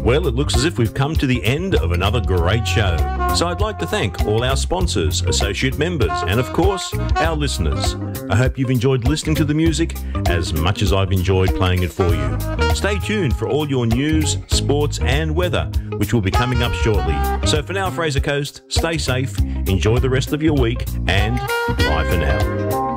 Well, it looks as if we've come to the end of another great show. So I'd like to thank all our sponsors, associate members, and of course, our listeners. I hope you've enjoyed listening to the music as much as I've enjoyed playing it for you. Stay tuned for all your news, sports, and weather, which will be coming up shortly. So for now, Fraser Coast, stay safe, enjoy the rest of your week, and bye for now.